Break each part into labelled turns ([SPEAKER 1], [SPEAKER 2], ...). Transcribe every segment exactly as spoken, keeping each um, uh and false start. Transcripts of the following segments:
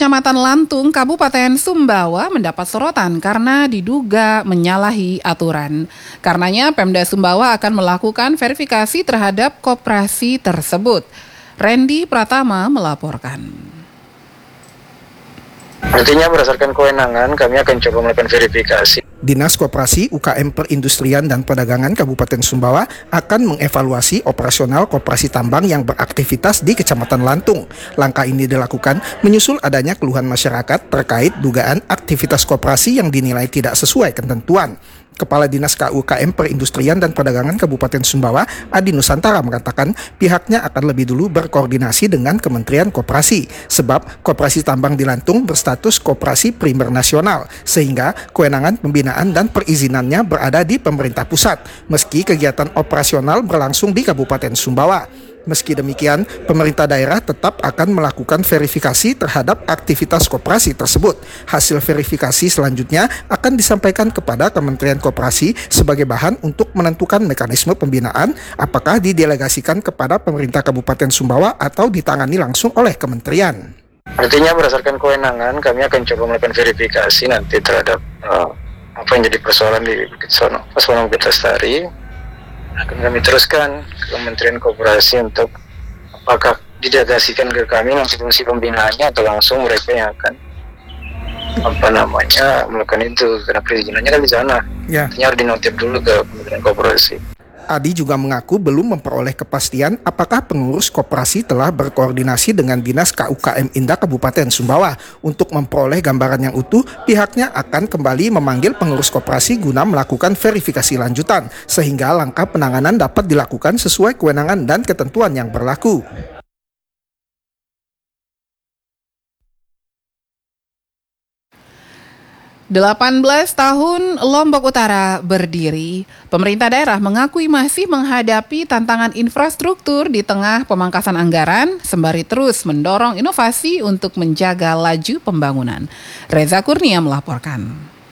[SPEAKER 1] Kecamatan Lantung, Kabupaten Sumbawa mendapat sorotan karena diduga menyalahi aturan. Karenanya Pemda Sumbawa akan melakukan verifikasi terhadap koperasi tersebut. Randy Pratama melaporkan.
[SPEAKER 2] Artinya berdasarkan kewenangan kami akan coba melakukan verifikasi.
[SPEAKER 3] Dinas Koperasi, U K M Perindustrian dan Perdagangan Kabupaten Sumbawa akan mengevaluasi operasional koperasi tambang yang beraktivitas di Kecamatan Lantung. Langkah ini dilakukan menyusul adanya keluhan masyarakat terkait dugaan aktivitas koperasi yang dinilai tidak sesuai ketentuan. Kepala Dinas K U K M Perindustrian dan Perdagangan Kabupaten Sumbawa, Adi Nusantara mengatakan pihaknya akan lebih dulu berkoordinasi dengan Kementerian Koperasi sebab koperasi tambang di Lantung berstatus koperasi primer nasional sehingga kewenangan pembinaan dan perizinannya berada di pemerintah pusat meski kegiatan operasional berlangsung di Kabupaten Sumbawa. Meski demikian, pemerintah daerah tetap akan melakukan verifikasi terhadap aktivitas koperasi tersebut. Hasil verifikasi selanjutnya akan disampaikan kepada Kementerian Koperasi sebagai bahan untuk menentukan mekanisme pembinaan apakah didelegasikan kepada pemerintah Kabupaten Sumbawa atau ditangani langsung oleh kementerian.
[SPEAKER 2] Artinya berdasarkan kewenangan kami akan coba melakukan verifikasi nanti terhadap uh, apa yang jadi persoalan di Bukit Sono, Sono Bukit Lestari. Akan kami teruskan ke Kementerian Koperasi untuk apakah didelegasikan ke kami langsung fungsi pembinaannya atau langsung mereka yang akan apa namanya melakukan itu karena perizinannya kan di sana. Ya. Artinya harus dinotif dulu ke Kementerian Koperasi.
[SPEAKER 3] Adi juga mengaku belum memperoleh kepastian apakah pengurus koperasi telah berkoordinasi dengan Dinas K U K M Indah Kabupaten Sumbawa. Untuk memperoleh gambaran yang utuh, pihaknya akan kembali memanggil pengurus koperasi guna melakukan verifikasi lanjutan, sehingga langkah penanganan dapat dilakukan sesuai kewenangan dan ketentuan yang berlaku.
[SPEAKER 1] delapan belas tahun Lombok Utara berdiri, pemerintah daerah mengakui masih menghadapi tantangan infrastruktur di tengah pemangkasan anggaran, sembari terus mendorong inovasi untuk menjaga laju pembangunan. Reza Kurnia melaporkan.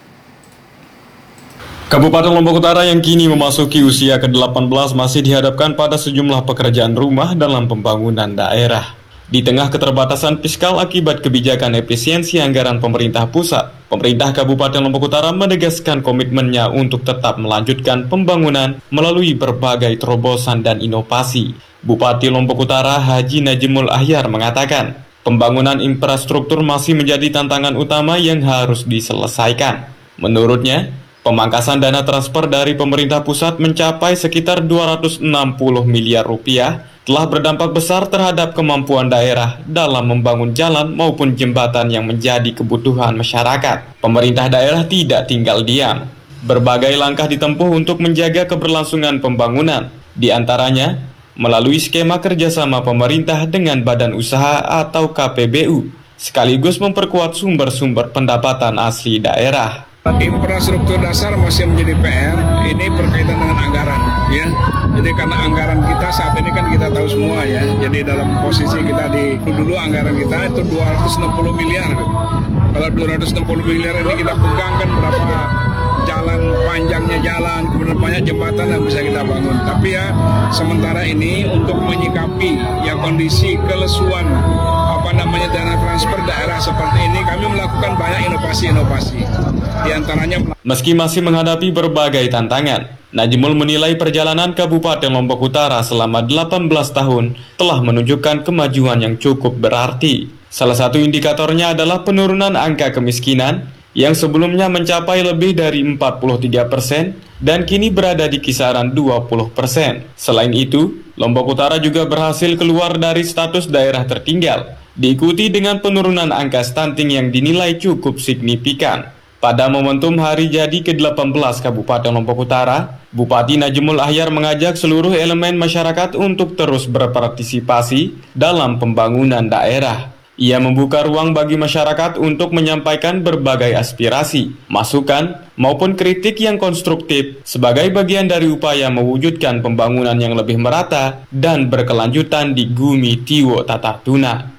[SPEAKER 4] Kabupaten Lombok Utara yang kini memasuki usia ke delapan belas masih dihadapkan pada sejumlah pekerjaan rumah dalam pembangunan daerah. Di tengah keterbatasan fiskal akibat kebijakan efisiensi anggaran pemerintah pusat, pemerintah Kabupaten Lombok Utara menegaskan komitmennya untuk tetap melanjutkan pembangunan melalui berbagai terobosan dan inovasi. Bupati Lombok Utara Haji Najimul Ahyar mengatakan, pembangunan infrastruktur masih menjadi tantangan utama yang harus diselesaikan. Menurutnya, pemangkasan dana transfer dari pemerintah pusat mencapai sekitar dua ratus enam puluh miliar rupiah telah berdampak besar terhadap kemampuan daerah dalam membangun jalan maupun jembatan yang menjadi kebutuhan masyarakat. Pemerintah daerah tidak tinggal diam. Berbagai langkah ditempuh untuk menjaga keberlangsungan pembangunan, di antaranya melalui skema kerjasama pemerintah dengan badan usaha atau K P B U, sekaligus memperkuat sumber-sumber pendapatan asli daerah.
[SPEAKER 5] Infrastruktur dasar masih menjadi P R, ini berkaitan dengan anggaran, ya. Jadi karena anggaran kita saat ini kan kita tahu semua ya. Jadi dalam posisi kita di dulu anggaran kita itu dua ratus enam puluh miliar. Kalau dua ratus enam puluh miliar ini kita pegang kan berapa jalan, panjangnya jalan, kemudian banyak jembatan yang bisa kita bangun. Tapi ya sementara ini untuk menyikapi ya kondisi kelesuan apa namanya dana transfer daerah seperti ini, kami melakukan banyak inovasi-inovasi. Di antaranya
[SPEAKER 4] meski masih menghadapi berbagai tantangan, Najimul menilai perjalanan Kabupaten Lombok Utara selama delapan belas tahun telah menunjukkan kemajuan yang cukup berarti. Salah satu indikatornya adalah penurunan angka kemiskinan yang sebelumnya mencapai lebih dari empat puluh tiga persen dan kini berada di kisaran dua puluh persen. Selain itu, Lombok Utara juga berhasil keluar dari status daerah tertinggal, diikuti dengan penurunan angka stunting yang dinilai cukup signifikan. Pada momentum hari jadi ke delapan belas Kabupaten Lombok Utara, Bupati Najimul Ahyar mengajak seluruh elemen masyarakat untuk terus berpartisipasi dalam pembangunan daerah. Ia membuka ruang bagi masyarakat untuk menyampaikan berbagai aspirasi, masukan, maupun kritik yang konstruktif sebagai bagian dari upaya mewujudkan pembangunan yang lebih merata dan berkelanjutan di Gumi Tiwo Tatatuna.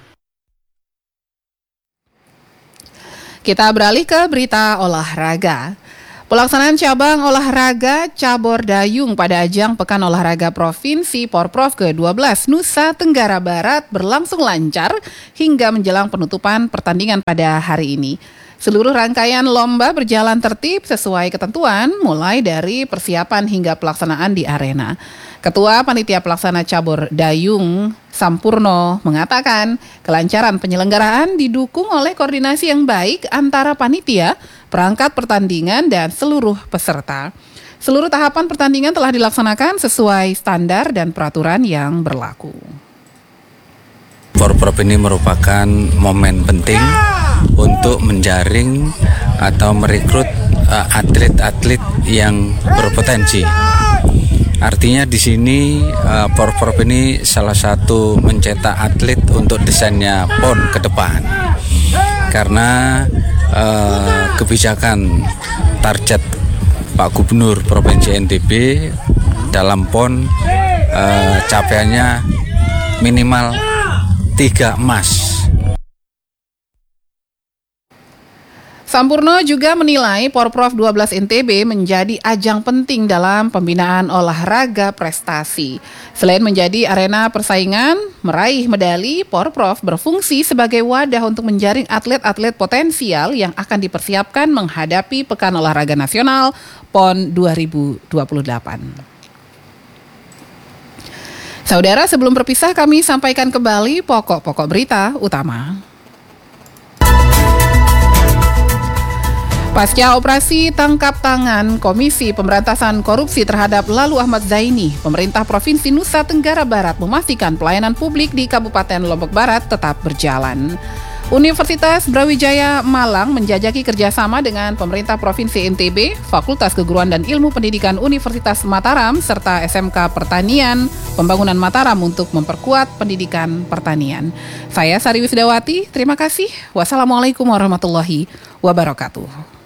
[SPEAKER 1] Kita beralih ke berita olahraga. Pelaksanaan cabang olahraga cabur dayung pada ajang Pekan Olahraga Provinsi Porprov ke dua belas Nusa Tenggara Barat berlangsung lancar hingga menjelang penutupan pertandingan pada hari ini. Seluruh rangkaian lomba berjalan tertib sesuai ketentuan, mulai dari persiapan hingga pelaksanaan di arena. Ketua Panitia Pelaksana Cabur Dayung, Sampurno, mengatakan kelancaran penyelenggaraan didukung oleh koordinasi yang baik antara panitia, perangkat pertandingan, dan seluruh peserta. Seluruh tahapan pertandingan telah dilaksanakan sesuai standar dan peraturan yang berlaku.
[SPEAKER 6] Porprov ini merupakan momen penting untuk menjaring atau merekrut uh, atlet-atlet yang berpotensi. Artinya di sini uh, Porprov ini salah satu mencetak atlet untuk desainnya P O N ke depan. Karena uh, kebijakan target Pak Gubernur Provinsi N T B dalam P O N uh, capaiannya minimal tiga emas.
[SPEAKER 1] Sampurno juga menilai Porprov dua belas N T B menjadi ajang penting dalam pembinaan olahraga prestasi. Selain menjadi arena persaingan, meraih medali, Porprov berfungsi sebagai wadah untuk menjaring atlet-atlet potensial yang akan dipersiapkan menghadapi Pekan Olahraga Nasional P O N dua ribu dua puluh delapan. Saudara, sebelum berpisah kami sampaikan kembali pokok-pokok berita utama. Pasca operasi tangkap tangan Komisi Pemberantasan Korupsi terhadap Lalu Ahmad Zaini, pemerintah Provinsi Nusa Tenggara Barat memastikan pelayanan publik di Kabupaten Lombok Barat tetap berjalan. Universitas Brawijaya Malang menjajaki kerjasama dengan pemerintah Provinsi N T B, Fakultas Keguruan dan Ilmu Pendidikan Universitas Mataram, serta S M K Pertanian Pembangunan Mataram untuk memperkuat pendidikan pertanian. Saya Sari Wisdawati, terima kasih. Wassalamualaikum warahmatullahi wabarakatuh.